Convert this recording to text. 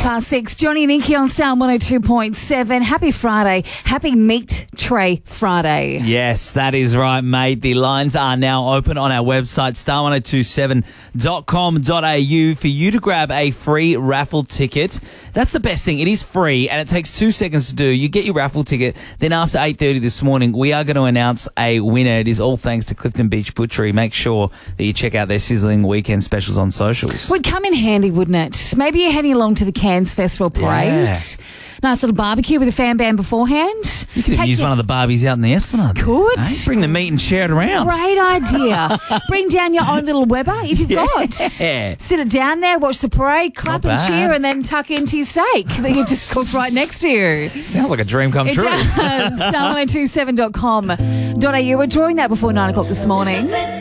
6:30. Johnny and Inky on Star 102.7. Happy Friday. Happy Meat Tray Friday. Yes, that is right, mate. The lines are now open on our website, star1027.com.au, for you to grab a free raffle ticket. That's the best thing. It is free, and it takes 2 seconds to do. You get your raffle ticket. Then after 8:30 this morning, we are going to announce a winner. It is all thanks to Clifton Beach Butchery. Make sure that you check out their sizzling weekend specials on socials. Would come in handy, wouldn't it? Maybe you're heading along to the Cairns Festival Parade. Yeah. Nice little barbecue with a fan band beforehand. You could use one of the Barbies out in the Esplanade. Could. Bring the meat and share it around. Great idea. Bring down your own little Weber if you've got. Yeah. Sit it down there, watch the parade, clap and cheer, and then tuck into your steak that you've just cooked right next to you. Sounds like a dream come It true. does. Star1027.com.au. We're drawing that before 9 o'clock this morning.